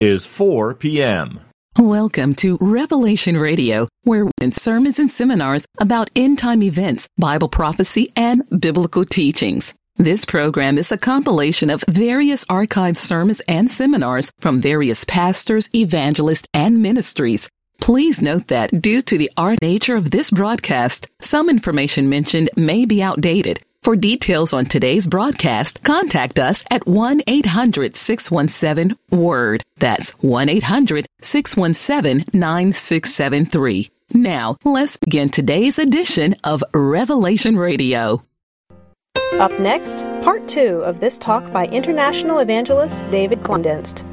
is 4 p.m. Welcome to Revelation Radio, where we have sermons and seminars about end-time events, Bible prophecy, and biblical teachings. This program is a compilation of various archived sermons and seminars from various pastors, evangelists, and ministries. Please note that due to the nature of this broadcast, some information mentioned may be outdated. For details on today's broadcast, contact us at 1-800-617-WORD. That's 1-800-617-9673. Now, let's begin today's edition of Revelation Radio. Up next, part 2 of this talk by international evangelist David Kleindienst.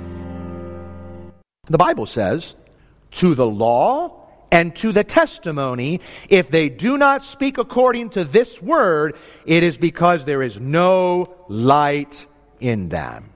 The Bible says, to the law and to the testimony, if they do not speak according to this word, it is because there is no light in them.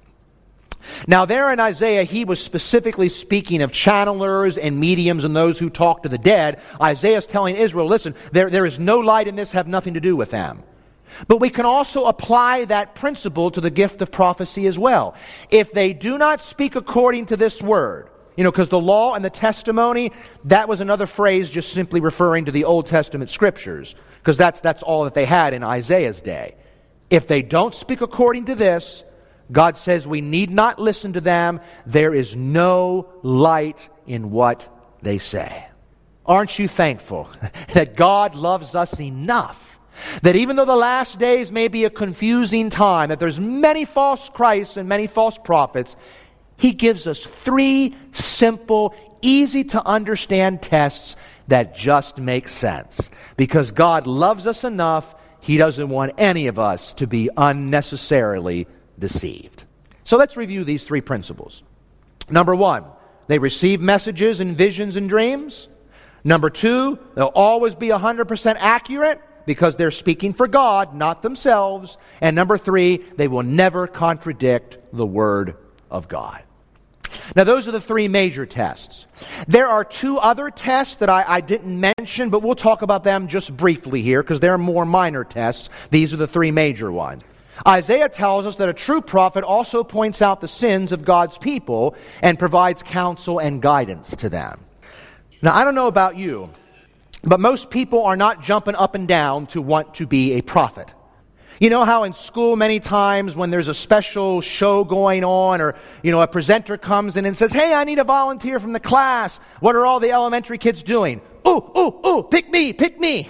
Now there in Isaiah, he was specifically speaking of channelers and mediums and those who talk to the dead. Isaiah is telling Israel, listen, there is no light in this, have nothing to do with them. But we can also apply that principle to the gift of prophecy as well. If they do not speak according to this word, because the law and the testimony, that was another phrase just simply referring to the Old Testament scriptures, because that's all that they had in Isaiah's day. If they don't speak according to this, God says we need not listen to them. There is no light in what they say. Aren't you thankful that God loves us enough that even though the last days may be a confusing time, that there's many false Christs and many false prophets, He gives us 3 simple, easy to understand tests that just make sense. Because God loves us enough, He doesn't want any of us to be unnecessarily deceived. So let's review these 3 principles. Number 1, they receive messages and visions and dreams. Number 2, they'll always be 100% accurate because they're speaking for God, not themselves. And number 3, they will never contradict the Word of God. Now, those are the 3 major tests. There are 2 other tests that I didn't mention, but we'll talk about them just briefly here because they're more minor tests. These are the 3 major ones. Isaiah tells us that a true prophet also points out the sins of God's people and provides counsel and guidance to them. Now, I don't know about you, but most people are not jumping up and down to want to be a prophet. You know how in school many times when there's a special show going on or, a presenter comes in and says, hey, I need a volunteer from the class. What are all the elementary kids doing? Ooh, pick me.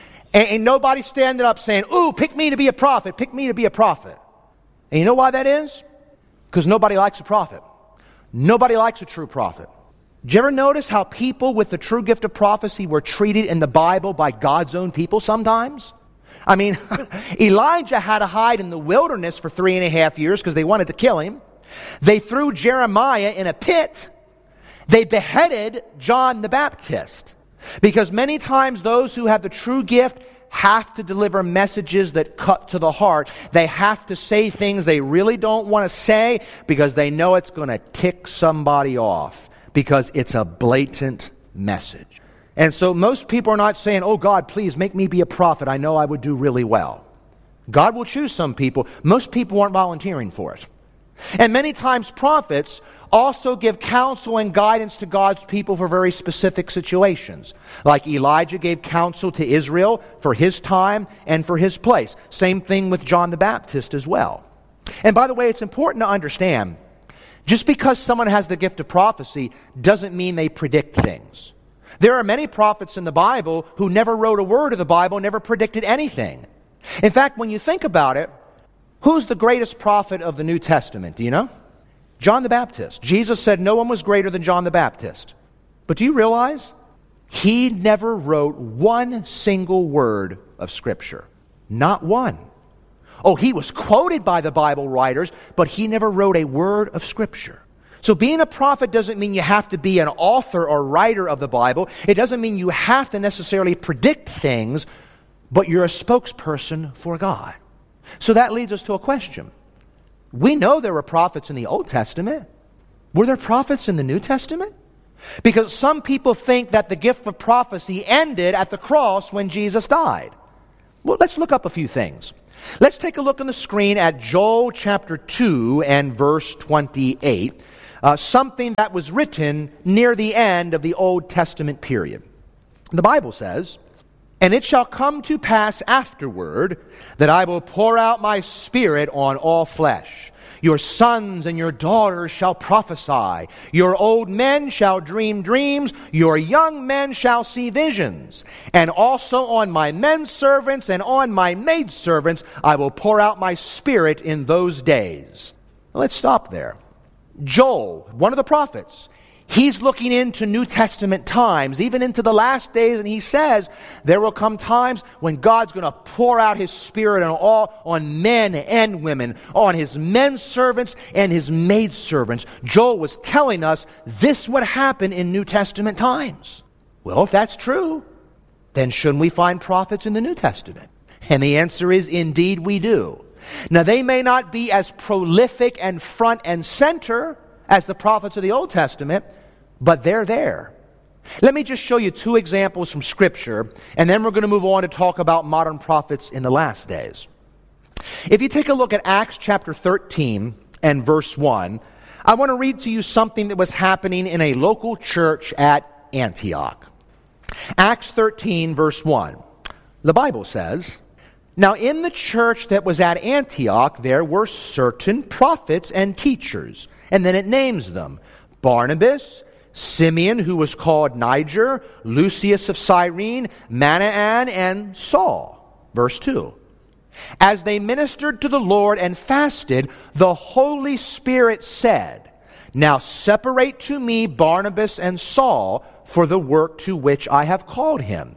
and nobody standing up saying, ooh, pick me to be a prophet, pick me to be a prophet. And you know why that is? Because nobody likes a prophet. Nobody likes a true prophet. Did you ever notice how people with the true gift of prophecy were treated in the Bible by God's own people sometimes? I mean, Elijah had to hide in the wilderness for 3.5 years because they wanted to kill him. They threw Jeremiah in a pit. They beheaded John the Baptist. Because many times those who have the true gift have to deliver messages that cut to the heart. They have to say things they really don't want to say because they know it's going to tick somebody off because it's a blatant message. And so most people are not saying, oh God, please make me be a prophet. I know I would do really well. God will choose some people. Most people aren't volunteering for it. And many times prophets also give counsel and guidance to God's people for very specific situations. Like Elijah gave counsel to Israel for his time and for his place. Same thing with John the Baptist as well. And by the way, it's important to understand, just because someone has the gift of prophecy doesn't mean they predict things. There are many prophets in the Bible who never wrote a word of the Bible, never predicted anything. In fact, when you think about it, who's the greatest prophet of the New Testament? Do you know? John the Baptist. Jesus said no one was greater than John the Baptist. But do you realize he never wrote one single word of Scripture? Not one. Oh, he was quoted by the Bible writers, but he never wrote a word of Scripture. So being a prophet doesn't mean you have to be an author or writer of the Bible. It doesn't mean you have to necessarily predict things, but you're a spokesperson for God. So that leads us to a question. We know there were prophets in the Old Testament. Were there prophets in the New Testament? Because some people think that the gift of prophecy ended at the cross when Jesus died. Well, let's look up a few things. Let's take a look on the screen at Joel chapter 2 and verse 28. something that was written near the end of the Old Testament period. The Bible says, "And it shall come to pass afterward that I will pour out my Spirit on all flesh. Your sons and your daughters shall prophesy. Your old men shall dream dreams. Your young men shall see visions. And also on my men servants and on my maid servants I will pour out my Spirit in those days." Let's stop there. Joel, one of the prophets, he's looking into New Testament times, even into the last days, and he says there will come times when God's going to pour out His Spirit on men and women, on His men servants and His maid servants. Joel was telling us this would happen in New Testament times. Well, if that's true, then shouldn't we find prophets in the New Testament? And the answer is, indeed we do. Now, they may not be as prolific and front and center as the prophets of the Old Testament, but they're there. Let me just show you two examples from Scripture, and then we're going to move on to talk about modern prophets in the last days. If you take a look at Acts chapter 13 and verse 1, I want to read to you something that was happening in a local church at Antioch. Acts 13 verse 1. The Bible says, "Now in the church that was at Antioch there were certain prophets and teachers," and then it names them: Barnabas, Simeon, who was called Niger, Lucius of Cyrene, Manaen, and Saul. Verse 2. "As they ministered to the Lord and fasted, the Holy Spirit said, 'Now separate to me Barnabas and Saul for the work to which I have called him.'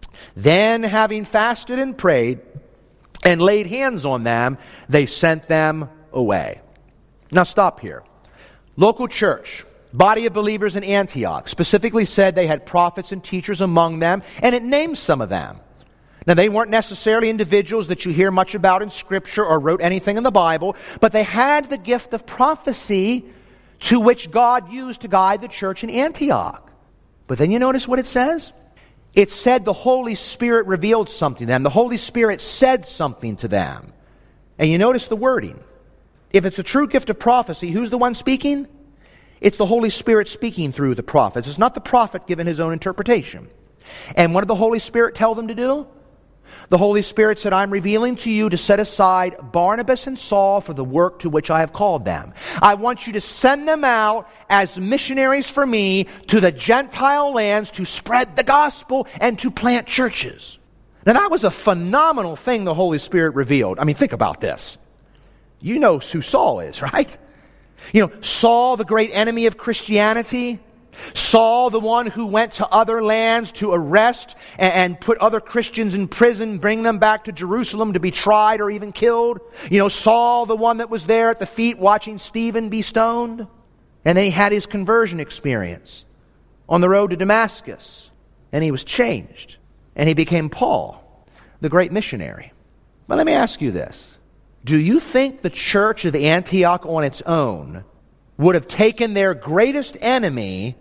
Then, having fasted and prayed and laid hands on them, they sent them away." Now stop here. Local church, body of believers in Antioch, specifically said they had prophets and teachers among them, and it names some of them. Now, they weren't necessarily individuals that you hear much about in Scripture or wrote anything in the Bible, but they had the gift of prophecy to which God used to guide the church in Antioch. But then you notice what it says? It said the Holy Spirit revealed something to them. The Holy Spirit said something to them. And you notice the wording. If it's a true gift of prophecy, who's the one speaking? It's the Holy Spirit speaking through the prophets. It's not the prophet giving his own interpretation. And what did the Holy Spirit tell them to do? The Holy Spirit said, "I'm revealing to you to set aside Barnabas and Saul for the work to which I have called them. I want you to send them out as missionaries for me to the Gentile lands to spread the gospel and to plant churches." Now, that was a phenomenal thing the Holy Spirit revealed. I mean, think about this. You know who Saul is, right? You know, Saul, the great enemy of Christianity. Saul, the one who went to other lands to arrest and put other Christians in prison, bring them back to Jerusalem to be tried or even killed. You know, Saul, the one that was there at the feet watching Stephen be stoned. And then he had his conversion experience on the road to Damascus. And he was changed. And he became Paul, the great missionary. But let me ask you this. Do you think the church of Antioch on its own would have taken their greatest enemy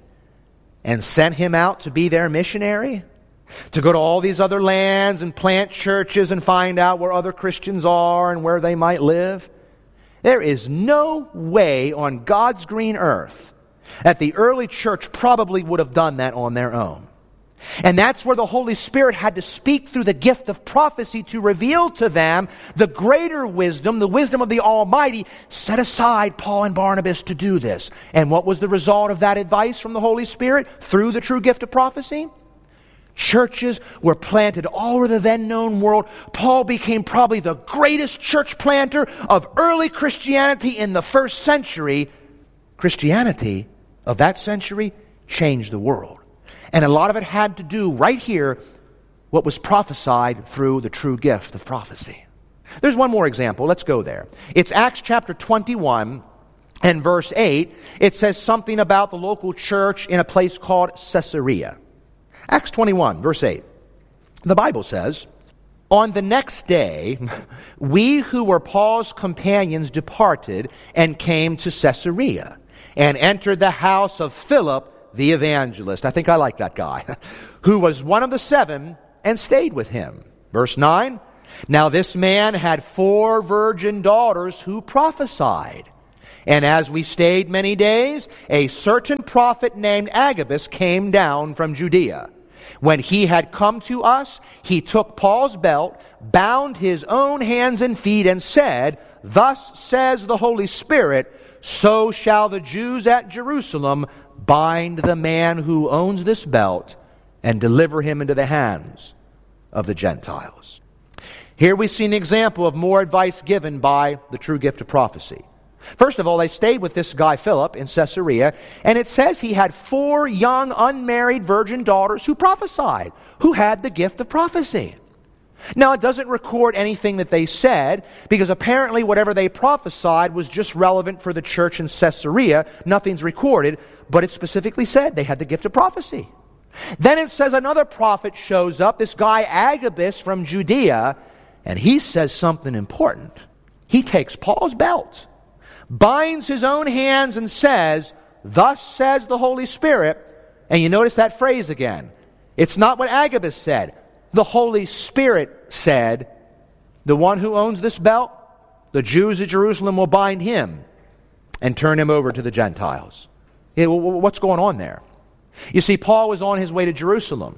and sent him out to be their missionary? To go to all these other lands and plant churches and find out where other Christians are and where they might live? There is no way on God's green earth that the early church probably would have done that on their own. And that's where the Holy Spirit had to speak through the gift of prophecy to reveal to them the greater wisdom, the wisdom of the Almighty. Set aside Paul and Barnabas to do this. And what was the result of that advice from the Holy Spirit through the true gift of prophecy? Churches were planted all over the then known world. Paul became probably the greatest church planter of early Christianity in the first century. Christianity of that century changed the world. And a lot of it had to do right here what was prophesied through the true gift of prophecy. There's one more example. Let's go there. It's Acts chapter 21 and verse 8. It says something about the local church in a place called Caesarea. Acts 21 verse 8. The Bible says, "On the next day, we who were Paul's companions departed and came to Caesarea and entered the house of Philip the evangelist." I think I like that guy. "Who was one of the 7 and stayed with him." Verse 9. "Now this man had 4 virgin daughters who prophesied. And as we stayed many days, a certain prophet named Agabus came down from Judea. When he had come to us, he took Paul's belt, bound his own hands and feet, and said, Thus says the Holy Spirit, so shall the Jews at Jerusalem bind the man who owns this belt and deliver him into the hands of the Gentiles. Here we see an example of more advice given by the true gift of prophecy. First of all, they stayed with this guy Philip in Caesarea, and it says he had 4 young unmarried virgin daughters who prophesied, who had the gift of prophecy. Now, it doesn't record anything that they said, because apparently whatever they prophesied was just relevant for the church in Caesarea. Nothing's recorded, but it specifically said they had the gift of prophecy. Then it says another prophet shows up, this guy Agabus from Judea, and he says something important. He takes Paul's belt, binds his own hands, and says, Thus says the Holy Spirit. And you notice that phrase again. It's not what Agabus said. The Holy Spirit said, the one who owns this belt, the Jews at Jerusalem will bind him and turn him over to the Gentiles. What's going on there? You see, Paul was on his way to Jerusalem.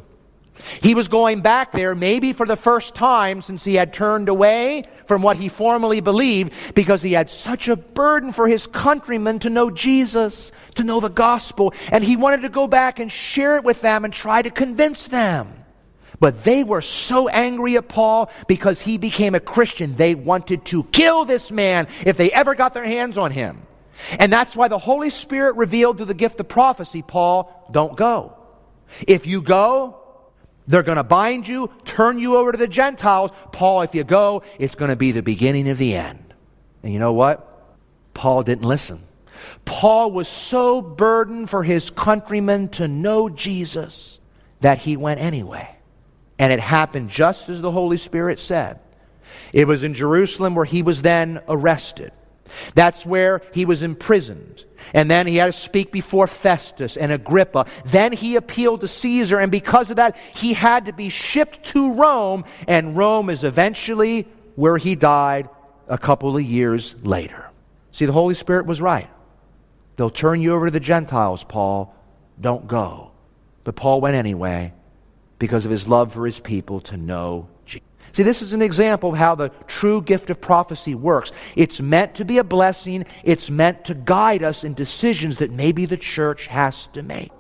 He was going back there maybe for the first time since he had turned away from what he formerly believed, because he had such a burden for his countrymen to know Jesus, to know the gospel, and he wanted to go back and share it with them and try to convince them. But they were so angry at Paul because he became a Christian. They wanted to kill this man if they ever got their hands on him. And that's why the Holy Spirit revealed through the gift of prophecy, Paul, don't go. If you go, they're going to bind you, turn you over to the Gentiles. Paul, if you go, it's going to be the beginning of the end. And you know what? Paul didn't listen. Paul was so burdened for his countrymen to know Jesus that he went anyway. And it happened just as the Holy Spirit said. It was in Jerusalem where he was then arrested. That's where he was imprisoned. And then he had to speak before Festus and Agrippa. Then he appealed to Caesar, and because of that, he had to be shipped to Rome, and Rome is eventually where he died a couple of years later. See, the Holy Spirit was right. They'll turn you over to the Gentiles, Paul. Don't go. But Paul went anyway because of his love for his people to know Jesus. See, this is an example of how the true gift of prophecy works. It's meant to be a blessing. It's meant to guide us in decisions that maybe the church has to make.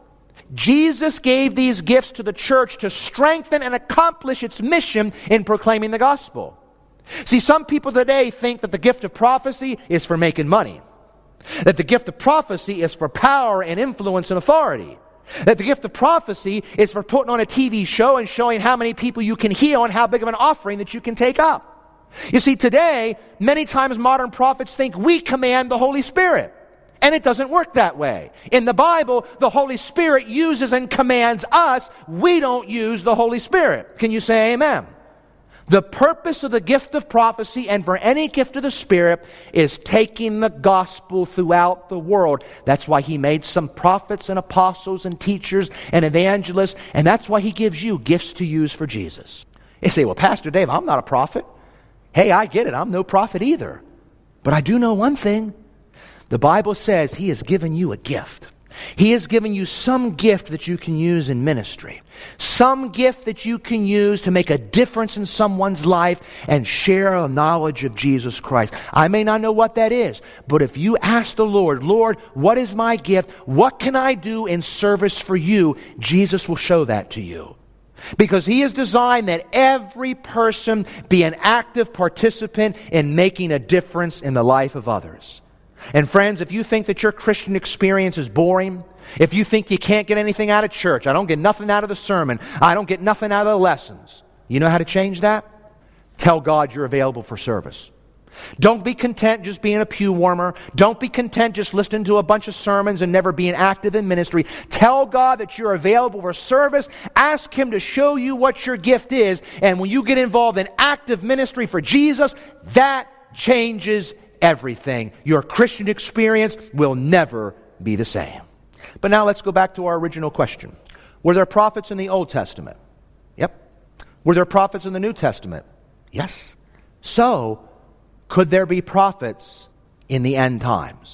Jesus gave these gifts to the church to strengthen and accomplish its mission in proclaiming the gospel. See, some people today think that the gift of prophecy is for making money, that the gift of prophecy is for power and influence and authority, that the gift of prophecy is for putting on a TV show and showing how many people you can heal and how big of an offering that you can take up. You see, today, many times modern prophets think we command the Holy Spirit. And it doesn't work that way. In the Bible, the Holy Spirit uses and commands us. We don't use the Holy Spirit. Can you say amen? The purpose of the gift of prophecy and for any gift of the Spirit is taking the gospel throughout the world. That's why He made some prophets and apostles and teachers and evangelists, and that's why He gives you gifts to use for Jesus. You say, well, Pastor Dave, I'm not a prophet. Hey, I get it. I'm no prophet either. But I do know one thing. The Bible says He has given you a gift. He has given you some gift that you can use in ministry. Some gift that you can use to make a difference in someone's life and share a knowledge of Jesus Christ. I may not know what that is, but if you ask the Lord, Lord, what is my gift? What can I do in service for you? Jesus will show that to you. Because He has designed that every person be an active participant in making a difference in the life of others. And friends, if you think that your Christian experience is boring, if you think you can't get anything out of church, I don't get nothing out of the sermon, I don't get nothing out of the lessons, you know how to change that? Tell God you're available for service. Don't be content just being a pew warmer. Don't be content just listening to a bunch of sermons and never being active in ministry. Tell God that you're available for service. Ask Him to show you what your gift is. And when you get involved in active ministry for Jesus, that changes everything. Your Christian experience will never be the same. But now let's go back to our original question. Were there prophets in the Old Testament? Yep. Were there prophets in the New Testament? Yes. So, could there be prophets in the end times?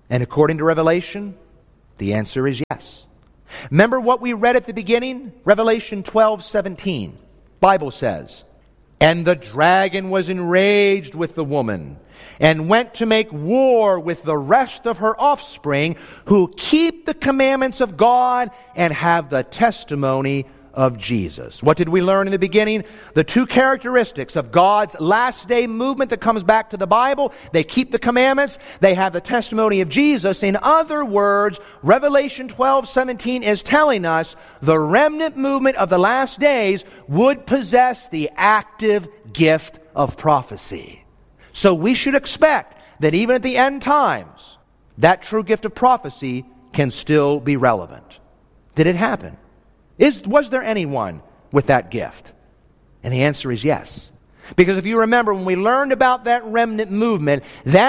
And according to Revelation, the answer is yes. Remember what we read at the beginning? Revelation 12:17. Bible says, "And the dragon was enraged with the woman, and went to make war with the rest of her offspring, who keep the commandments of God and have the testimony of Jesus." What did we learn in the beginning? The two characteristics of God's last day movement that comes back to the Bible: they keep the commandments, they have the testimony of Jesus. In other words, Revelation 12:17 is telling us the remnant movement of the last days would possess the active gift of prophecy. So we should expect that even at the end times, that true gift of prophecy can still be relevant. Did it happen? Was there anyone with that gift? And the answer is yes. Because if you remember, when we learned about that remnant movement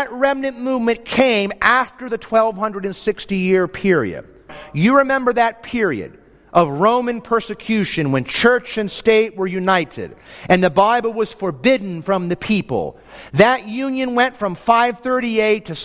came after the 1260-year period. You remember that period of Roman persecution when church and state were united and the Bible was forbidden from the people. That union went from 538 to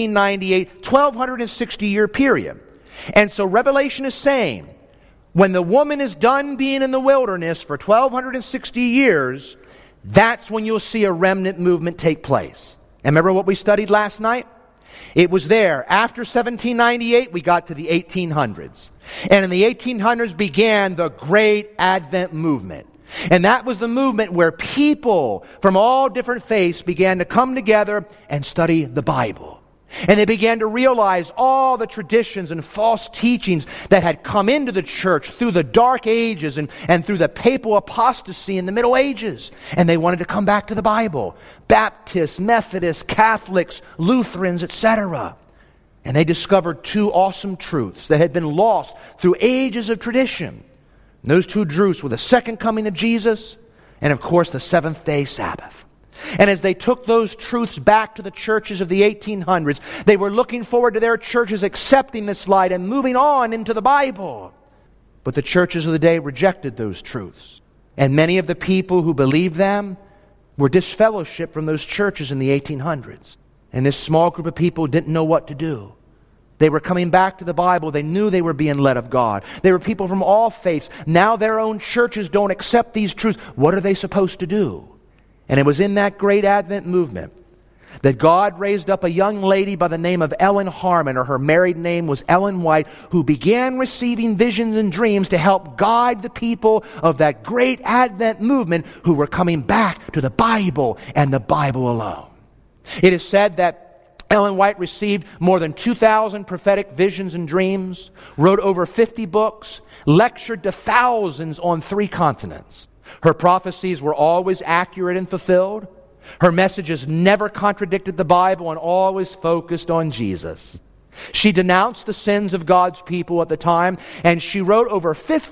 1798, 1260-year period. And so Revelation is saying, when the woman is done being in the wilderness for 1260 years, that's when you'll see a remnant movement take place. And remember what we studied last night? It was there. After 1798, we got to the 1800s. And in the 1800s began the Great Advent movement. And that was the movement where people from all different faiths began to come together and study the Bible. And they began to realize all the traditions and false teachings that had come into the church through the Dark Ages and through the papal apostasy in the Middle Ages. And they wanted to come back to the Bible. Baptists, Methodists, Catholics, Lutherans, etc. And they discovered two awesome truths that had been lost through ages of tradition. And those two truths were the second coming of Jesus and, of course, the seventh-day Sabbath. And as they took those truths back to the churches of the 1800s, they were looking forward to their churches accepting this light and moving on into the Bible. But the churches of the day rejected those truths. And many of the people who believed them were disfellowshipped from those churches in the 1800s. And this small group of people didn't know what to do. They were coming back to the Bible. They knew they were being led of God. They were people from all faiths. Now their own churches don't accept these truths. What are they supposed to do? And it was in that Great Advent movement that God raised up a young lady by the name of Ellen Harmon, or her married name was Ellen White, who began receiving visions and dreams to help guide the people of that Great Advent movement who were coming back to the Bible and the Bible alone. It is said that Ellen White received more than 2,000 prophetic visions and dreams, wrote over 50 books, lectured to thousands on 3 continents. Her prophecies were always accurate and fulfilled. Her messages never contradicted the Bible and always focused on Jesus. She denounced the sins of God's people at the time, and she wrote over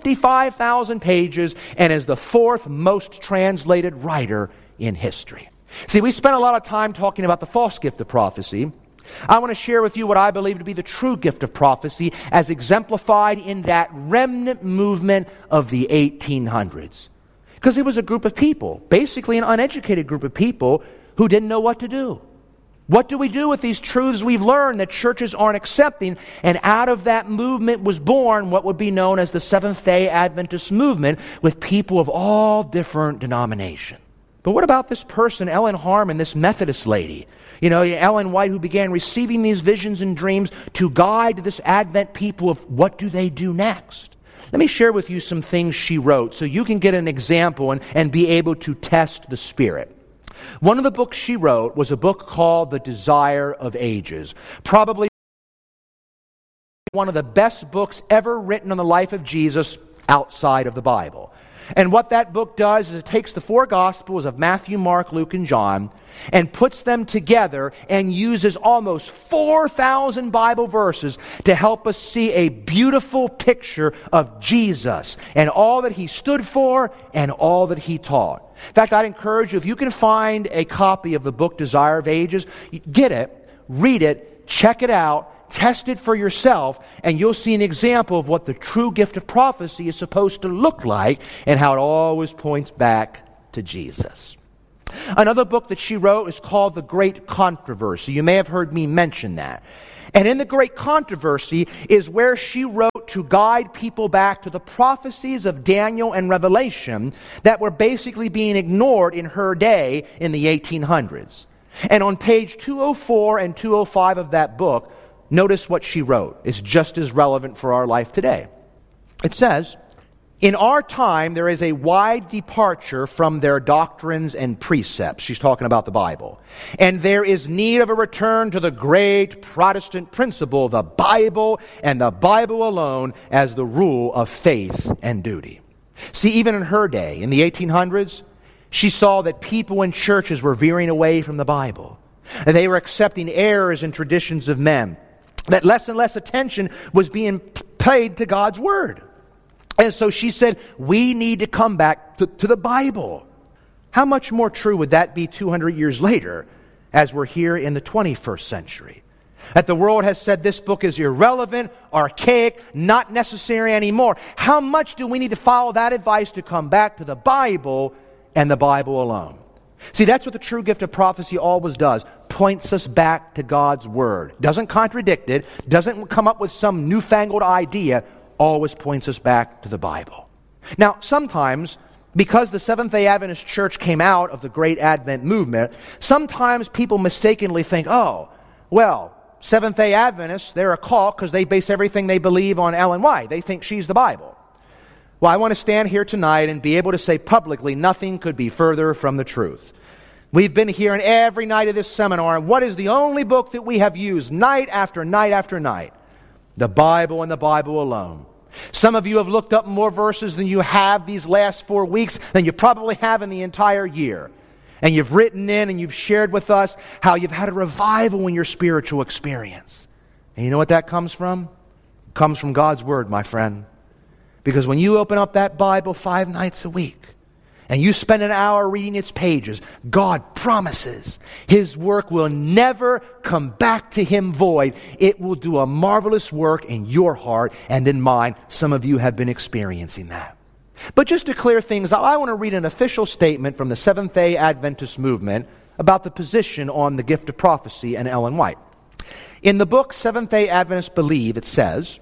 55,000 pages and is the 4th most translated writer in history. See, we spent a lot of time talking about the false gift of prophecy. I want to share with you what I believe to be the true gift of prophecy as exemplified in that remnant movement of the 1800s. Because it was a group of people, basically an uneducated group of people who didn't know what to do. What do we do with these truths we've learned that churches aren't accepting? And out of that movement was born what would be known as the Seventh-day Adventist movement, with people of all different denominations. But what about this person, Ellen Harmon, this Methodist lady? You know, Ellen White, who began receiving these visions and dreams to guide this Advent people of what do they do next? Let me share with you some things she wrote so you can get an example and be able to test the Spirit. One of the books she wrote was a book called The Desire of Ages. Probably one of the best books ever written on the life of Jesus outside of the Bible. And what that book does is it takes the 4 Gospels of Matthew, Mark, Luke, and John and puts them together and uses almost 4,000 Bible verses to help us see a beautiful picture of Jesus and all that He stood for and all that He taught. In fact, I'd encourage you, if you can find a copy of the book Desire of Ages, get it, read it, check it out, test it for yourself, and you'll see an example of what the true gift of prophecy is supposed to look like and how it always points back to Jesus. Another book that she wrote is called The Great Controversy. You may have heard me mention that. And in the Great Controversy is where she wrote to guide people back to the prophecies of Daniel and Revelation that were basically being ignored in her day in the 1800s. And on page 204 and 205 of that book, notice what she wrote. It's just as relevant for our life today. It says, "In our time, there is a wide departure from their doctrines and precepts." She's talking about the Bible. "And there is need of a return to the great Protestant principle, the Bible and the Bible alone, as the rule of faith and duty." See, even in her day, in the 1800s, she saw that people in churches were veering away from the Bible. And they were accepting errors and traditions of men. That less and less attention was being paid to God's Word. And so she said, we need to come back to the Bible. How much more true would that be 200 years later as we're here in the 21st century? That the world has said this book is irrelevant, archaic, not necessary anymore. How much do we need to follow that advice to come back to the Bible and the Bible alone? See, that's what the true gift of prophecy always does. Points us back to God's Word. Doesn't contradict it. Doesn't come up with some newfangled idea. Always points us back to the Bible. Now, sometimes, because the Seventh-day Adventist Church came out of the Great Advent movement, sometimes people mistakenly think, oh, well, Seventh-day Adventists, they're a cult because they base everything they believe on Ellen White. They think she's the Bible. Well, I want to stand here tonight and be able to say publicly nothing could be further from the truth. We've been here in every night of this seminar, and what is the only book that we have used night after night after night? The Bible and the Bible alone. Some of you have looked up more verses than you have these last 4 weeks than you probably have in the entire year. And you've written in and you've shared with us how you've had a revival in your spiritual experience. And you know what that comes from? It comes from God's Word, my friend. Because when you open up that Bible 5 nights a week, and you spend an hour reading its pages, God promises His work will never come back to Him void. It will do a marvelous work in your heart and in mine. Some of you have been experiencing that. But just to clear things out, I want to read an official statement from the Seventh-day Adventist movement about the position on the gift of prophecy and Ellen White. In the book Seventh-day Adventists Believe, it says,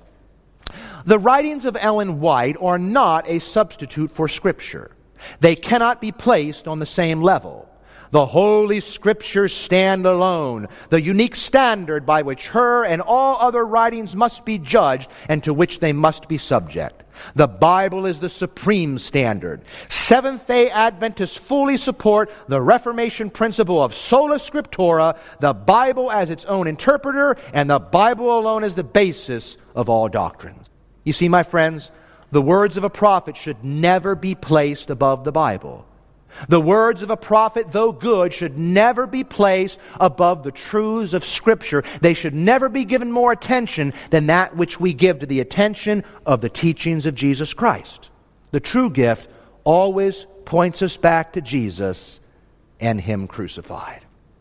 "The writings of Ellen White are not a substitute for Scripture. They cannot be placed on the same level. The Holy Scriptures stand alone, the unique standard by which her and all other writings must be judged and to which they must be subject. The Bible is the supreme standard. Seventh-day Adventists fully support the Reformation principle of sola scriptura, the Bible as its own interpreter, and the Bible alone as the basis of all doctrines." You see, my friends, the words of a prophet should never be placed above the Bible. The words of a prophet, though good, should never be placed above the truths of Scripture. They should never be given more attention than that which we give to the attention of the teachings of Jesus Christ. The true gift always points us back to Jesus and Him crucified.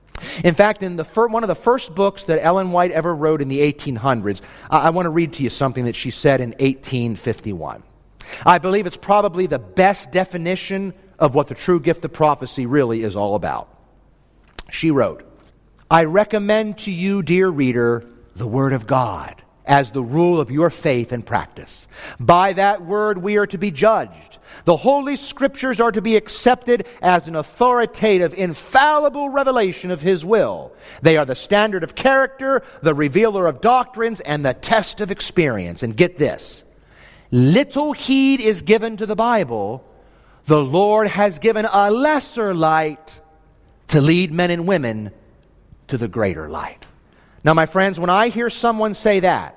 In fact, in one of the first books that Ellen White ever wrote in the 1800s, I want to read to you something that she said in 1851. I believe it's probably the best definition of what the true gift of prophecy really is all about. She wrote, "I recommend to you, dear reader, the Word of God as the rule of your faith and practice. By that Word we are to be judged. The Holy Scriptures are to be accepted as an authoritative, infallible revelation of His will. They are the standard of character, the revealer of doctrines, and the test of experience." And get this, little heed is given to the Bible. The Lord has given a lesser light to lead men and women to the greater light. Now, my friends, when I hear someone say that,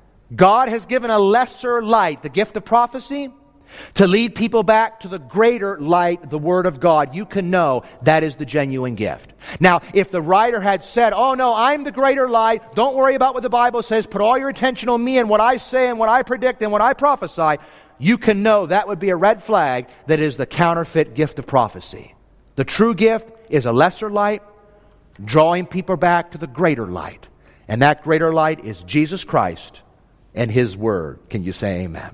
God has given a lesser light, the gift of prophecy, to lead people back to the greater light, the Word of God, you can know that is the genuine gift. Now, if the writer had said, oh no, I'm the greater light, don't worry about what the Bible says, put all your attention on me and what I say and what I predict and what I prophesy, you can know that would be a red flag that is the counterfeit gift of prophecy. The true gift is a lesser light, drawing people back to the greater light. And that greater light is Jesus Christ and His Word. Can you say amen?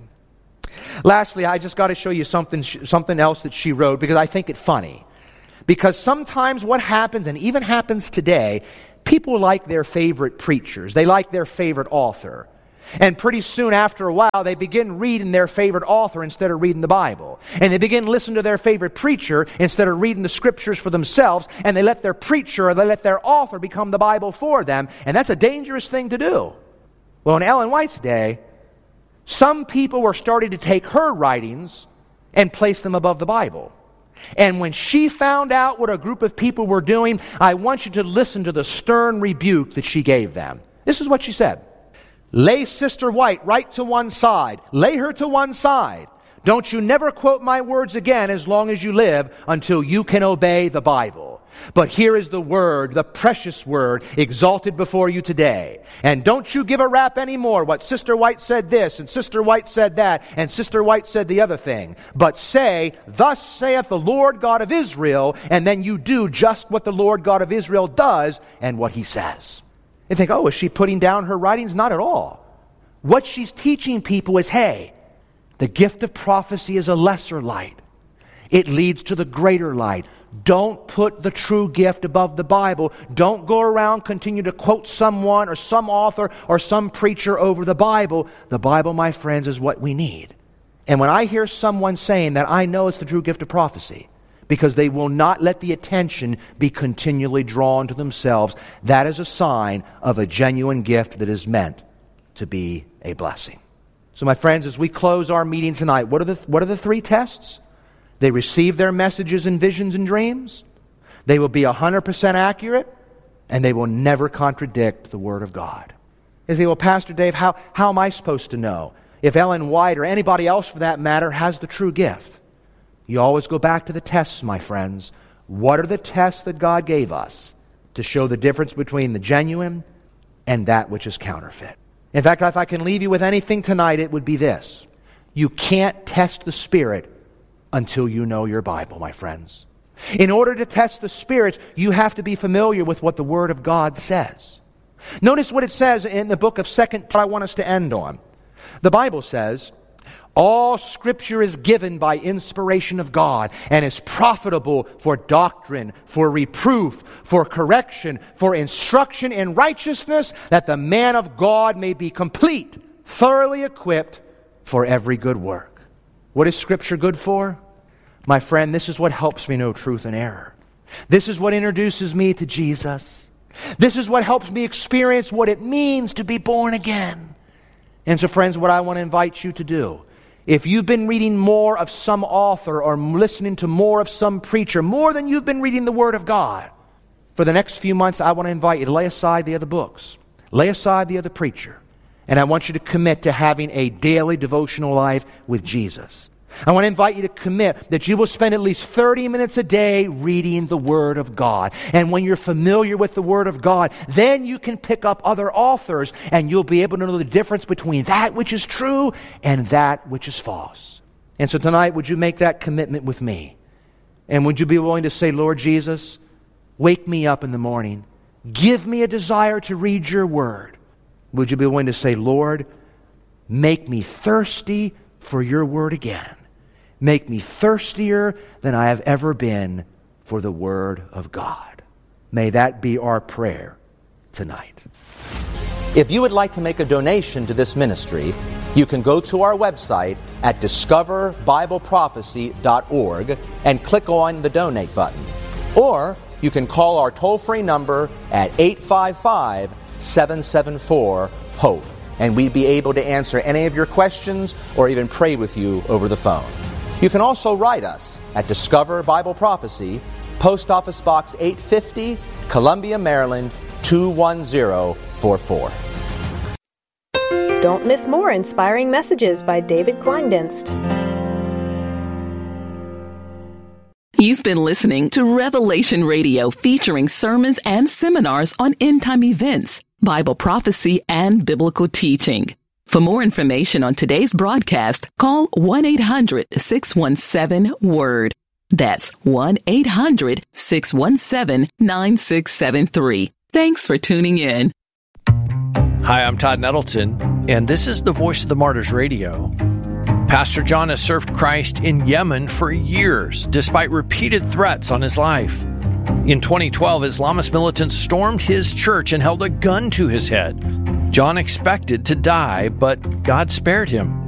Lastly, I just got to show you something else that she wrote because I think it funny. Because sometimes what happens, and even happens today, people like their favorite preachers. They like their favorite author. And pretty soon after a while, they begin reading their favorite author instead of reading the Bible. And they begin listening to their favorite preacher instead of reading the Scriptures for themselves. And they let their preacher or they let their author become the Bible for them. And that's a dangerous thing to do. Well, in Ellen White's day, some people were starting to take her writings and place them above the Bible. And when she found out what a group of people were doing, I want you to listen to the stern rebuke that she gave them. This is what she said. Lay Sister White right to one side. Lay her to one side. Don't you never quote my words again as long as you live until you can obey the Bible. But here is the word, the precious word, exalted before you today. And don't you give a rap anymore what Sister White said this, and Sister White said that, and Sister White said the other thing. But say, thus saith the Lord God of Israel, and then you do just what the Lord God of Israel does and what He says. They think, oh, is she putting down her writings? Not at all. What she's teaching people is, hey, the gift of prophecy is a lesser light. It leads to the greater light. Don't put the true gift above the Bible. Don't go around continue to quote someone or some author or some preacher over the Bible. The Bible, my friends, is what we need. And when I hear someone saying that, I know it's the true gift of prophecy, because they will not let the attention be continually drawn to themselves. That is a sign of a genuine gift that is meant to be a blessing. So my friends, as we close our meeting tonight, what are the three tests? They receive their messages and visions and dreams. They will be 100% accurate, and they will never contradict the Word of God. You say, well, Pastor Dave, how am I supposed to know if Ellen White or anybody else for that matter has the true gift? You always go back to the tests, my friends. What are the tests that God gave us to show the difference between the genuine and that which is counterfeit? In fact, if I can leave you with anything tonight, it would be this. You can't test the Spirit until you know your Bible, my friends. In order to test the spirits, you have to be familiar with what the Word of God says. Notice what it says in the book of 2 I want us to end on. The Bible says, all Scripture is given by inspiration of God and is profitable for doctrine, for reproof, for correction, for instruction in righteousness, that the man of God may be complete, thoroughly equipped for every good work. What is Scripture good for? My friend, this is what helps me know truth and error. This is what introduces me to Jesus. This is what helps me experience what it means to be born again. And so, friends, what I want to invite you to do, if you've been reading more of some author or listening to more of some preacher, more than you've been reading the Word of God, for the next few months, I want to invite you to lay aside the other books. Lay aside the other preacher. And I want you to commit to having a daily devotional life with Jesus. I want to invite you to commit that you will spend at least 30 minutes a day reading the Word of God. And when you're familiar with the Word of God, then you can pick up other authors and you'll be able to know the difference between that which is true and that which is false. And so tonight, would you make that commitment with me? And would you be willing to say, Lord Jesus, wake me up in the morning. Give me a desire to read your Word. Would you be willing to say, Lord, make me thirsty for your Word again. Make me thirstier than I have ever been for the Word of God. May that be our prayer tonight. If you would like to make a donation to this ministry, you can go to our website at discoverbibleprophecy.org and click on the donate button. Or you can call our toll-free number at 855-774-HOPE, and we'd be able to answer any of your questions or even pray with you over the phone. You can also write us at Discover Bible Prophecy, Post Office Box 850, Columbia, Maryland 21044. Don't miss more inspiring messages by David Kleindienst. You've been listening to Revelation Radio, featuring sermons and seminars on end-time events, Bible prophecy, and biblical teaching. For more information on today's broadcast, call 1-800-617-WORD. That's 1-800-617-9673. Thanks for tuning in. Hi, I'm Todd Nettleton, and this is the Voice of the Martyrs Radio. Pastor John has served Christ in Yemen for years, despite repeated threats on his life. In 2012, Islamist militants stormed his church and held a gun to his head. John expected to die, but God spared him.